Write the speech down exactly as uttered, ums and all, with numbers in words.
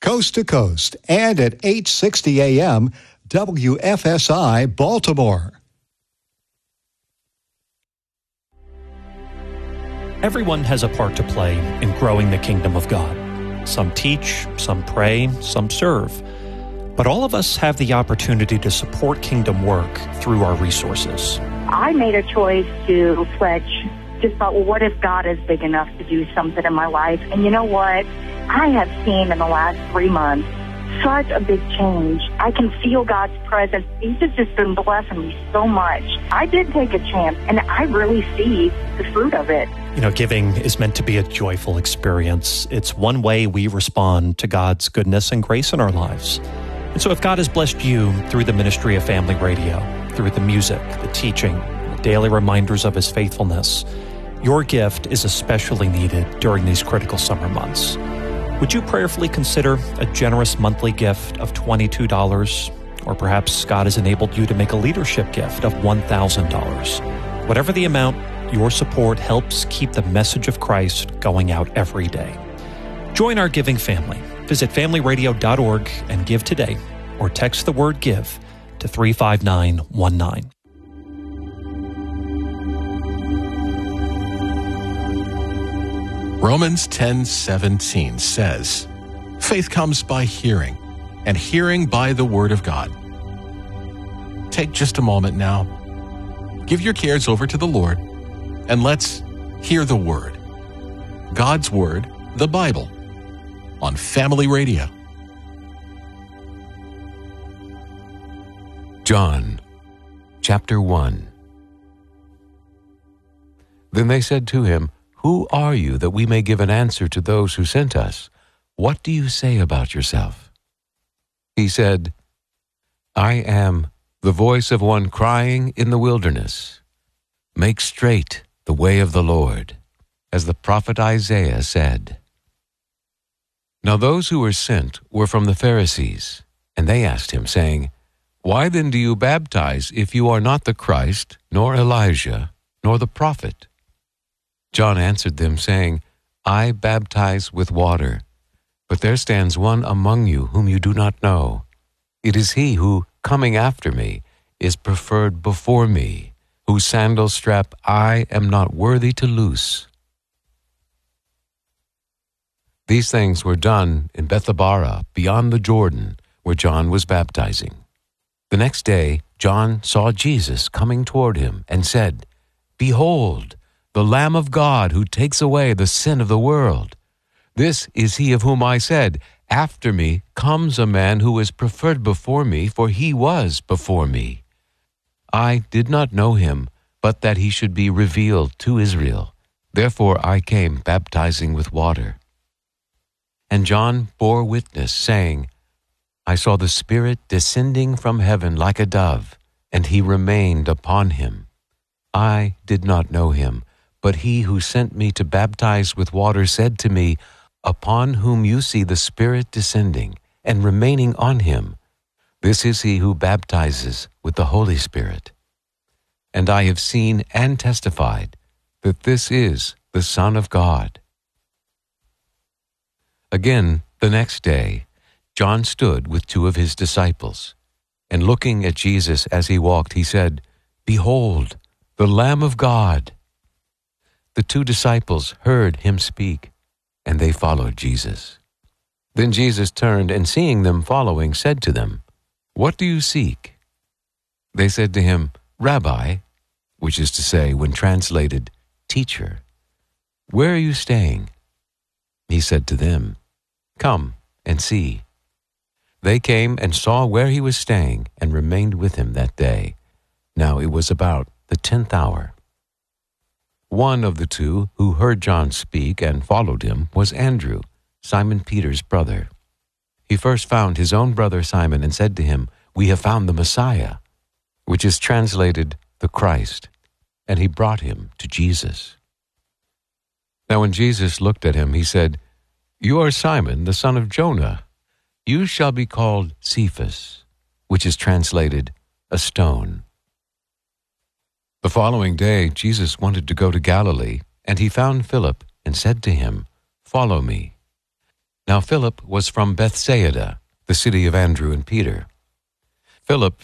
coast to coast, and at eight sixty A M W F S I Baltimore. Everyone has a part to play in growing the kingdom of God. Some teach, some pray, some serve. But all of us have the opportunity to support kingdom work through our resources. I made a choice to pledge. Just thought, well, what if God is big enough to do something in my life? And you know what? I have seen in the last three months such a big change. I can feel God's presence. He's just, just been blessing me so much. I did take a chance, and I really see the fruit of it. You know, giving is meant to be a joyful experience. It's one way we respond to God's goodness and grace in our lives. And so if God has blessed you through the ministry of Family Radio, through the music, the teaching, the daily reminders of His faithfulness, your gift is especially needed during these critical summer months. Would you prayerfully consider a generous monthly gift of twenty-two dollars? Or perhaps God has enabled you to make a leadership gift of one thousand dollars. Whatever the amount, your support helps keep the message of Christ going out every day. Join our giving family. Visit family radio dot org and give today, or text the word GIVE to three five nine one nine. Romans ten seventeen says, "Faith comes by hearing, and hearing by the Word of God." Take just a moment now. Give your cares over to the Lord, and let's hear the Word. God's Word, the Bible, on Family Radio. John, chapter one. Then they said to him, "Who are you, that we may give an answer to those who sent us? What do you say about yourself?" He said, "I am the voice of one crying in the wilderness, 'Make straight the way of the Lord,' as the prophet Isaiah said." Now those who were sent were from the Pharisees, and they asked him, saying, "Why then do you baptize if you are not the Christ, nor Elijah, nor the prophet?" John answered them, saying, "I baptize with water, but there stands one among you whom you do not know. It is he who, coming after me, is preferred before me, whose sandal strap I am not worthy to loose." These things were done in Bethabara, beyond the Jordan, where John was baptizing. The next day John saw Jesus coming toward him, and said, "Behold, the Lamb of God who takes away the sin of the world. This is he of whom I said, 'After me comes a man who is preferred before me, for he was before me.' I did not know him, but that he should be revealed to Israel. Therefore I came baptizing with water." And John bore witness, saying, "I saw the Spirit descending from heaven like a dove, and he remained upon him. I did not know him, but he who sent me to baptize with water said to me, 'Upon whom you see the Spirit descending and remaining on him, this is he who baptizes with the Holy Spirit.' And I have seen and testified that this is the Son of God." Again, the next day, John stood with two of his disciples, and looking at Jesus as he walked, he said, "Behold, the Lamb of God." The two disciples heard him speak, and they followed Jesus. Then Jesus turned, and seeing them following, said to them, "What do you seek?" They said to him, "Rabbi," which is to say, when translated, "Teacher, where are you staying?" He said to them, "Come and see." They came and saw where he was staying, and remained with him that day. Now it was about the tenth hour. One of the two who heard John speak and followed him was Andrew, Simon Peter's brother. He first found his own brother Simon and said to him, "We have found the Messiah," which is translated the Christ, and he brought him to Jesus. Now when Jesus looked at him, he said, "You are Simon, the son of Jonah. You shall be called Cephas," which is translated a stone. The following day, Jesus wanted to go to Galilee, and he found Philip and said to him, "Follow me." Now Philip was from Bethsaida, the city of Andrew and Peter. Philip